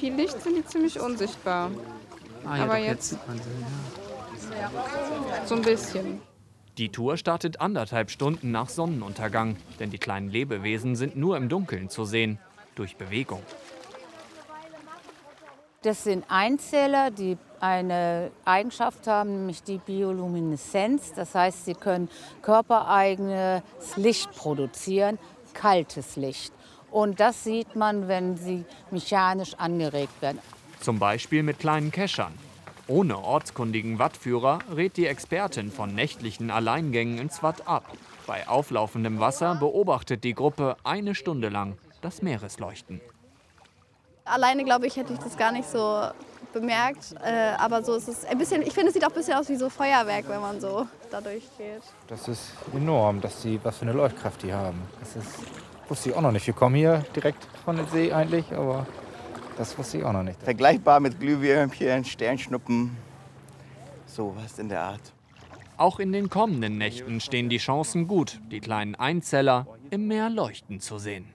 viel Licht sind die ziemlich unsichtbar. Ah, ja, aber doch, jetzt sieht man sie, ja. so ein bisschen. Die Tour startet 1,5 Stunden nach Sonnenuntergang, denn die kleinen Lebewesen sind nur im Dunkeln zu sehen, durch Bewegung. Das sind Einzeller, die eine Eigenschaft haben, nämlich die Biolumineszenz. Das heißt, sie können körpereigenes Licht produzieren, kaltes Licht. Und das sieht man, wenn sie mechanisch angeregt werden. Zum Beispiel mit kleinen Keschern. Ohne ortskundigen Wattführer rät die Expertin von nächtlichen Alleingängen ins Watt ab. Bei auflaufendem Wasser beobachtet die Gruppe 1 Stunde lang das Meeresleuchten. Alleine, glaube ich, hätte ich das gar nicht so bemerkt. Aber so ist es ein bisschen, ich finde, es sieht auch ein bisschen aus wie so Feuerwerk, wenn man so da durchgeht. Das ist enorm, was für eine Leuchtkraft die haben. Wusste ich auch noch nicht. Wir kommen hier direkt von der See eigentlich, aber das wusste ich auch noch nicht. Vergleichbar mit Glühwürmchen, Sternschnuppen, sowas in der Art. Auch in den kommenden Nächten stehen die Chancen gut, die kleinen Einzeller im Meer leuchten zu sehen.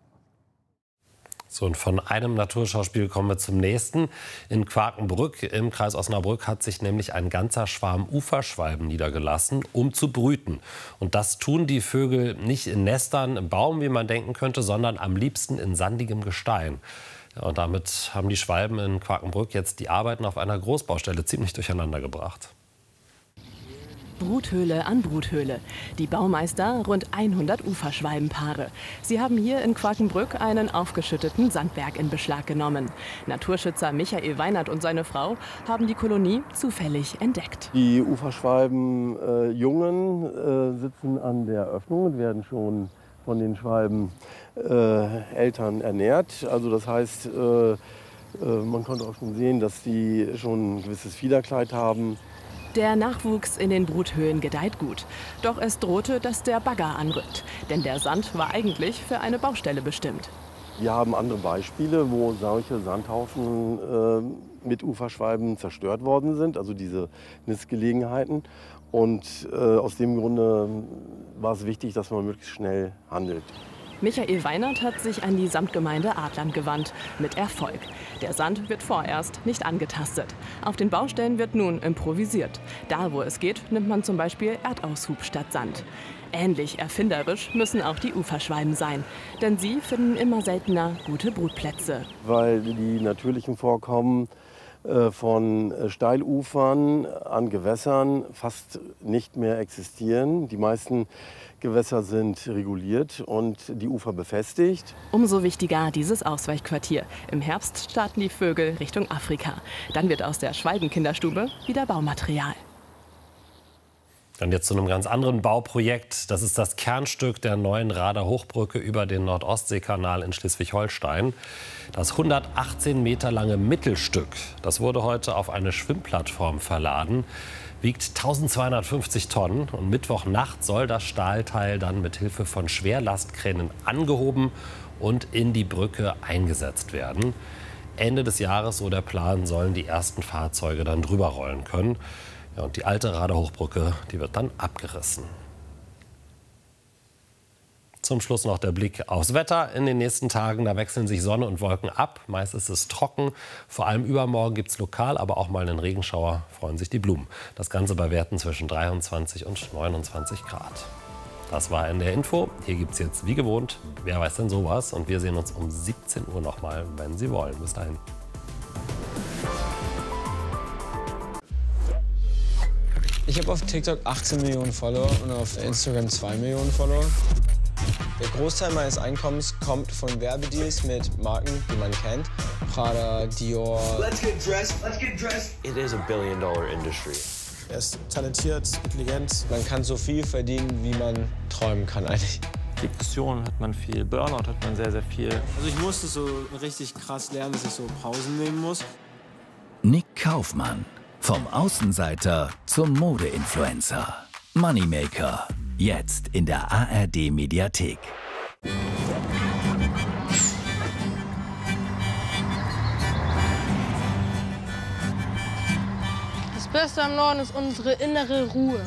So, und von einem Naturschauspiel kommen wir zum nächsten. In Quakenbrück im Kreis Osnabrück hat sich nämlich ein ganzer Schwarm Uferschwalben niedergelassen, um zu brüten. Und das tun die Vögel nicht in Nestern im Baum, wie man denken könnte, sondern am liebsten in sandigem Gestein. Ja, und damit haben die Schwalben in Quakenbrück jetzt die Arbeiten auf einer Großbaustelle ziemlich durcheinander gebracht. Bruthöhle an Bruthöhle. Die Baumeister rund 100 Uferschwalbenpaare. Sie haben hier in Quakenbrück einen aufgeschütteten Sandberg in Beschlag genommen. Naturschützer Michael Weinert und seine Frau haben die Kolonie zufällig entdeckt. Die Uferschwalbenjungen sitzen an der Öffnung und werden schon von den Schwalbeneltern ernährt. Also das heißt, man konnte auch schon sehen, dass die schon ein gewisses Fiederkleid haben. Der Nachwuchs in den Bruthöhlen gedeiht gut. Doch es drohte, dass der Bagger anrückt. Denn der Sand war eigentlich für eine Baustelle bestimmt. Wir haben andere Beispiele, wo solche Sandhaufen mit Uferschwalben zerstört worden sind, also diese Nistgelegenheiten. Und aus dem Grunde war es wichtig, dass man möglichst schnell handelt. Michael Weinert hat sich an die Samtgemeinde Adlern gewandt. Mit Erfolg. Der Sand wird vorerst nicht angetastet. Auf den Baustellen wird nun improvisiert. Da, wo es geht, nimmt man zum Beispiel Erdaushub statt Sand. Ähnlich erfinderisch müssen auch die Uferschwalben sein. Denn sie finden immer seltener gute Brutplätze. Weil die natürlichen Vorkommen von Steilufern an Gewässern fast nicht mehr existieren. Die meisten Gewässer sind reguliert und die Ufer befestigt. Umso wichtiger dieses Ausweichquartier. Im Herbst starten die Vögel Richtung Afrika. Dann wird aus der Schwalbenkinderstube wieder Baumaterial. Dann jetzt zu einem ganz anderen Bauprojekt. Das ist das Kernstück der neuen Rader Hochbrücke über den Nordostseekanal in Schleswig-Holstein. Das 118 Meter lange Mittelstück, das wurde heute auf eine Schwimmplattform verladen, wiegt 1250 Tonnen. Und Mittwochnacht soll das Stahlteil dann mit Hilfe von Schwerlastkränen angehoben und in die Brücke eingesetzt werden. Ende des Jahres, so der Plan, sollen die ersten Fahrzeuge dann drüber rollen können. Ja, und die alte Rader Hochbrücke, die wird dann abgerissen. Zum Schluss noch der Blick aufs Wetter. In den nächsten Tagen, da wechseln sich Sonne und Wolken ab. Meist ist es trocken. Vor allem übermorgen gibt es lokal, aber auch mal einen Regenschauer. Freuen sich die Blumen. Das Ganze bei Werten zwischen 23 und 29 Grad. Das war NDR Info. Hier gibt es jetzt wie gewohnt Wer weiß denn sowas? Und wir sehen uns um 17 Uhr noch mal, wenn Sie wollen. Bis dahin. Ich habe auf TikTok 18 Millionen Follower und auf Instagram 2 Millionen Follower. Der Großteil meines Einkommens kommt von Werbedeals mit Marken, die man kennt. Prada, Dior. Let's get dressed. Let's get dressed. It is a billion-dollar industry. Er ist talentiert, intelligent. Man kann so viel verdienen, wie man träumen kann eigentlich. Depressionen hat man viel, Burnout hat man sehr, sehr viel. Also ich musste so richtig krass lernen, dass ich so Pausen nehmen muss. Nick Kaufmann. Vom Außenseiter zum Mode-Influencer. Moneymaker. Jetzt in der ARD-Mediathek. Das Beste am Norden ist unsere innere Ruhe.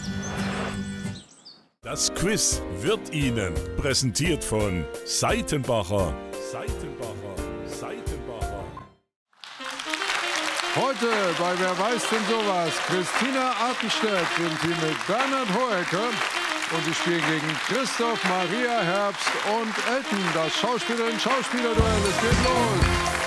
Das Quiz wird Ihnen präsentiert von Seitenbacher. Heute bei Wer weiß denn sowas? Christina Artenstedt im Team mit Bernhard Hohecker. Und sie spielen gegen Christoph Maria Herbst und Elton. Das Schauspielerinnen-Schauspieler-Duell. Es geht los.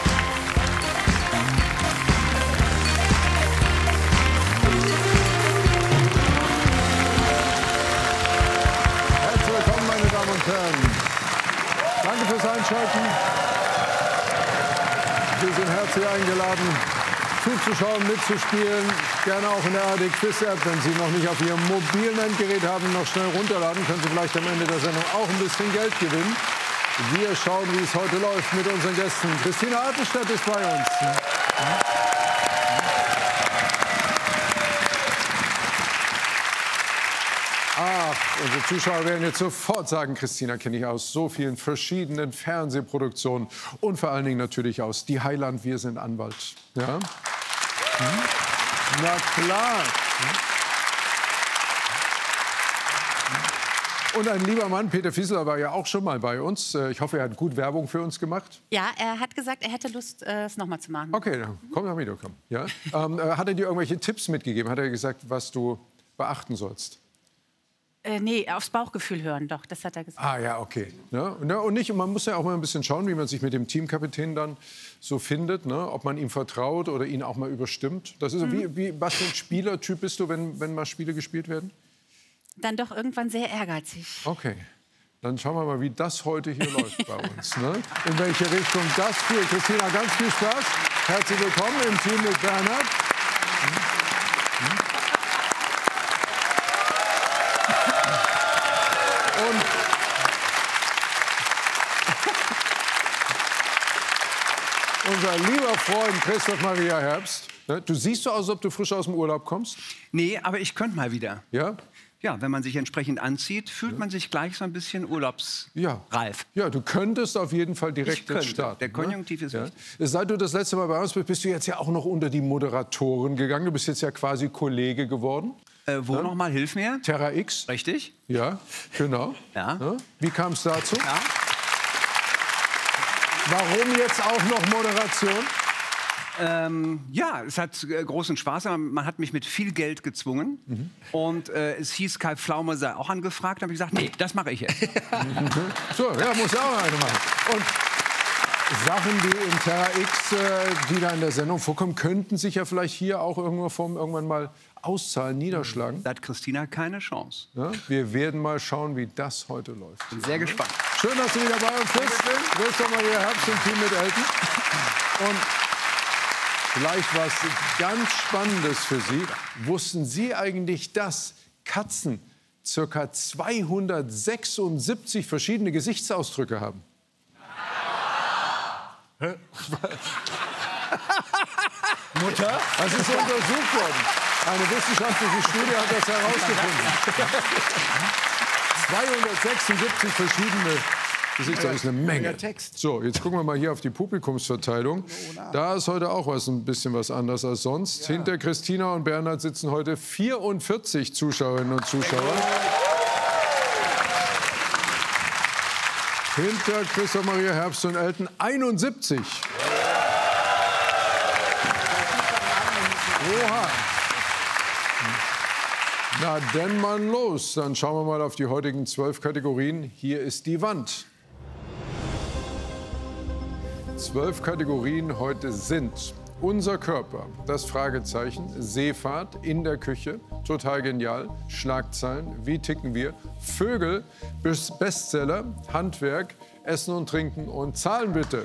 Herzlich willkommen, meine Damen und Herren. Danke fürs Einschalten. Sie sind herzlich eingeladen, zuzuschauen, mitzuspielen. Gerne auch in der ARD-Quiz-App. Wenn Sie noch nicht auf Ihrem mobilen Endgerät haben, noch schnell runterladen, können Sie vielleicht am Ende der Sendung auch ein bisschen Geld gewinnen. Wir schauen, wie es heute läuft mit unseren Gästen. Christina Artenstedt ist bei uns. Ach, unsere Zuschauer werden jetzt sofort sagen, Christina kenne ich aus so vielen verschiedenen Fernsehproduktionen und vor allen Dingen natürlich aus Die Heiland, wir sind Anwalt. Ja? Na klar. Und ein lieber Mann, Peter Fieseler, war ja auch schon mal bei uns. Ich hoffe, er hat gut Werbung für uns gemacht. Ja, er hat gesagt, er hätte Lust, es noch mal zu machen. Okay, dann komm doch wieder, komm. Ja? Hat er dir irgendwelche Tipps mitgegeben? Hat er gesagt, was du beachten sollst? Nee, aufs Bauchgefühl hören, doch, das hat er gesagt. Ah ja, okay. Ja, und man muss ja auch mal ein bisschen schauen, wie man sich mit dem Teamkapitän dann so findet, ne? Ob man ihm vertraut oder ihn auch mal überstimmt. Das ist was für ein Spielertyp bist du, wenn mal Spiele gespielt werden? Dann doch irgendwann sehr ehrgeizig. Okay, dann schauen wir mal, wie das heute hier läuft bei uns. Ne? In welche Richtung das führt. Christina, ganz viel Spaß. Herzlich willkommen im Team mit Bernhard. Unser lieber Freund Christoph Maria Herbst. Du siehst so aus, als ob du frisch aus dem Urlaub kommst. Nee, aber ich könnte mal wieder. Ja? Ja, wenn man sich entsprechend anzieht, fühlt man sich gleich so ein bisschen urlaubsreif. Ja, du könntest auf jeden Fall direkt jetzt starten. Der Konjunktiv ist wichtig. Seit du das letzte Mal bei uns bist, bist du jetzt ja auch noch unter die Moderatoren gegangen. Du bist jetzt ja quasi Kollege geworden. Wo noch mal? Hilf mir. Terra X. Richtig. Ja, genau. Ja. Wie kam es dazu? Ja. Warum jetzt auch noch Moderation? Ja, es hat großen Spaß. Man hat mich mit viel Geld gezwungen. Und es hieß, Kai Pflaume sei auch angefragt. Da habe ich gesagt, nee, das mache ich jetzt. So, ja, muss ja auch eine machen. Und Sachen, die in Terra X, die da in der Sendung vorkommen, könnten sich ja vielleicht hier auch irgendwann mal auszahlen, niederschlagen. Da hat Christina keine Chance. Ja, wir werden mal schauen, wie das heute läuft. Bin sehr gespannt. Schön, dass du wieder bei uns bist. Christoph Maria Herbst im Team mit Elton. Und vielleicht was ganz Spannendes für Sie. Wussten Sie eigentlich, dass Katzen ca. 276 verschiedene Gesichtsausdrücke haben? Mutter? Das ist untersucht worden. Eine wissenschaftliche Studie hat das herausgefunden. 276 verschiedene Gesichter, das ist eine Menge. So, jetzt gucken wir mal hier auf die Publikumsverteilung. Da ist heute auch ein bisschen was anderes als sonst. Hinter Christina und Bernhard sitzen heute 44 Zuschauerinnen und Zuschauer. Hinter Christoph Maria Herbst und Elton 71. Oha. Na, denn mal los. Dann schauen wir mal auf die heutigen 12 Kategorien. Hier ist die Wand. 12 Kategorien heute sind unser Körper, das Fragezeichen, Seefahrt, in der Küche, total genial, Schlagzeilen, wie ticken wir, Vögel, Bestseller, Handwerk, Essen und Trinken und Zahlen bitte.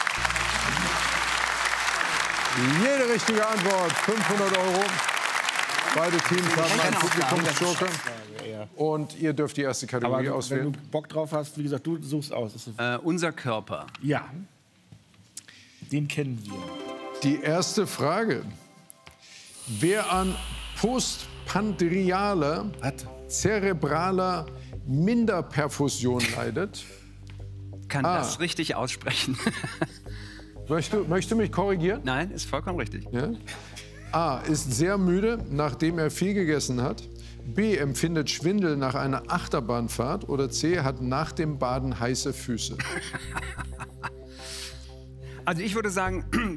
Jede richtige Antwort, 500 €. Beide Teams haben einen Publikumsjoker. Und ihr dürft die erste Kategorie auswählen. Wenn du Bock drauf hast, wie gesagt, du suchst aus. Unser Körper. Ja. Den kennen wir. Die erste Frage. Wer an postprandialer, zerebraler Minderperfusion leidet? Kann das richtig aussprechen. Möchtest du mich korrigieren? Nein, ist vollkommen richtig. Ja? A. Ist sehr müde, nachdem er viel gegessen hat. B. Empfindet Schwindel nach einer Achterbahnfahrt. Oder C. Hat nach dem Baden heiße Füße. Also ich würde sagen,